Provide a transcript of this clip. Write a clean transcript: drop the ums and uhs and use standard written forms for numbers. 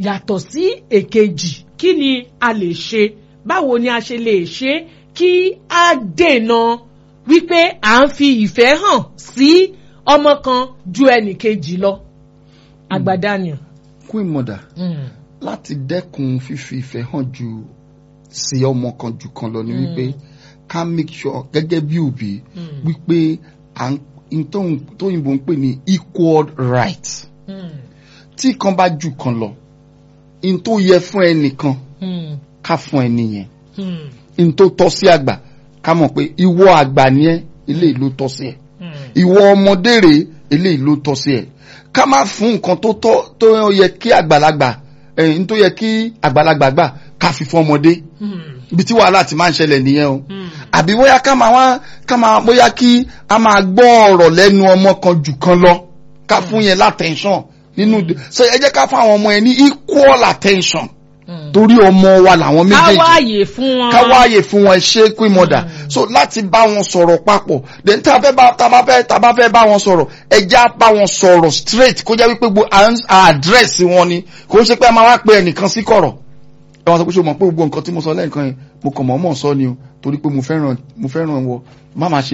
yàtọ̀ sí èkejì kí ni a lè ṣe báwo ni a ṣe lè ṣe kí a dènà wípé à ń fi ìfẹ́ hàn sí ọmọ kan ju ẹnì kejì lọ. Àgbà Daniel. Queen Mother láti dẹ́kun fífi ìfẹ́ hàn ju sí ọmọ kan jù kan lọ ni wípé ká make sure gẹ́gẹ́ bí òbí wípé tóyìnbó ń pè ní equal right. Tí kan bá jù kan lọ in tó yẹ fún ẹnìkan ká fún ẹni yẹn in tó tọ́ sí àgbà ká mọ̀ pé ìwọ àgbà ni ẹ́ eléyìí ló tọ́ sí ẹ ìwọ ọmọdé rèé eléyìí ló tọ́ sí ẹ ká má fún nǹkan tó yẹ kí àgbàlagbà n tó yẹ kí àgbàlagbà gbà ká fi fún ọmọdé ibi tí wàhálà ti máa ń ṣẹlẹ̀ nìyẹn o àbí bóyá ká máa bóyá kí a máa gbọ́ ọ̀rọ̀ lẹ́nu ọmọ kan jù kan lọ ká fún yẹn látẹ̀ńṣọ̀n nínú so ẹ jẹ́ ká fún àwọn ọmọ yẹn ní equal attention torí ọmọ wa làwọn méjèèjì ká wáyè fún wọn ṣe Queen Mother so láti bá wọn sọ̀rọ̀ papọ̀ then tá bá fẹ́ bá wọn sọ̀rọ̀ ẹja bá wọn sọ̀rọ̀ straight kó jẹ́ wípé gbogbo àdírẹ́sì wọn ni kò ṣe pé a máa wá pe ẹnìkan sí kọ̀rọ̀ ẹ wọn sọ pé ṣe mọ̀ pé gbogbo nǹkan tí mo sọ lẹ́ẹ̀kan yẹn mo kàn mọ̀ sọ ni o torí pé mo fẹ́ràn wọ má máa ṣe